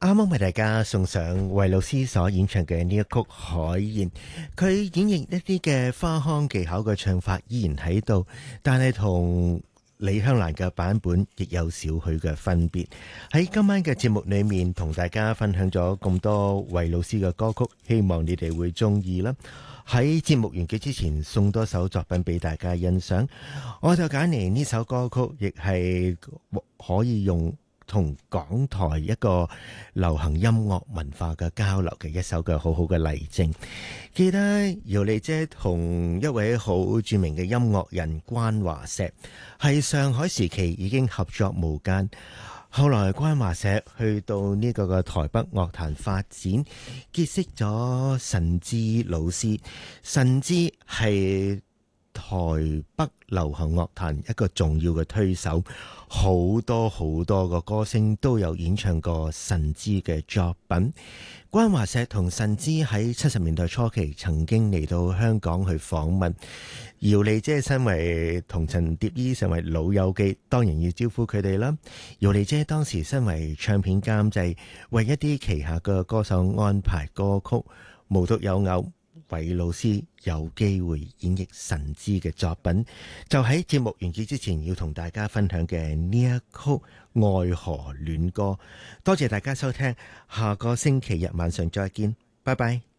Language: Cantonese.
啱啱為大家送上衛老師所演唱嘅呢一曲《海燕》，佢演繹一啲嘅花腔技巧嘅唱法依然喺度，但係同李香蘭嘅版本亦有少許嘅分別。喺今晚嘅節目裏面，同大家分享咗咁多衛老師嘅歌曲，希望你哋會中意啦。喺節目完結之前，送多首作品俾大家欣賞。我就揀嚟呢首歌曲，亦係可以用同港台一個流行音樂文化嘅交流嘅一首嘅好好嘅例證。記得姚莉姐同一位好著名嘅音樂人關華石係上海時期已經合作無間，後來關華石去到呢個嘅台北樂壇發展，結識咗陳芝老師。陳芝係台北流行樂壇一個重要嘅推手，好多個歌星都有演唱過陳芝嘅作品。關華石同陳芝喺70年代初期曾經嚟到香港去訪問，姚莉姐身為同陳蝶衣成為老友記，當然要招呼佢哋啦。姚莉姐當時身為唱片監製，為一啲旗下嘅歌手安排歌曲，無獨有偶，衛老師有機會演繹陳芝嘅作品，就喺節目完結之前要同大家分享嘅呢一曲愛河戀歌。多謝大家收聽，下個星期日晚上再見，拜拜。